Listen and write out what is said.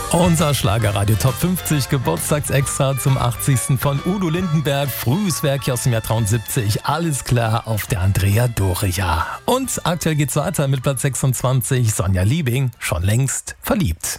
Unser Schlagerradio Top 50 Geburtstagsextra zum 80. von Udo Lindenberg. Frühes Werk hier aus dem Jahr 73. Alles klar auf der Andrea Doria. Und aktuell geht's weiter mit Platz 26. Sonja Liebing, schon längst verliebt.